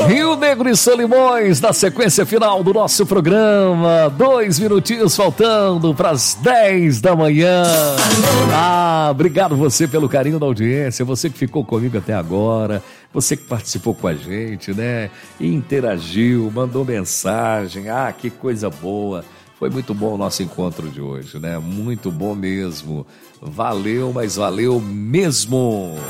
Rio Negro e Solimões, na sequência final do nosso programa. 2 minutinhos faltando para as 10 da manhã. Obrigado você pelo carinho da audiência, você que ficou comigo até agora, você que participou com a gente, né? E interagiu, mandou mensagem. Que coisa boa. Foi muito bom o nosso encontro de hoje, né? Muito bom mesmo. Valeu, mas valeu mesmo.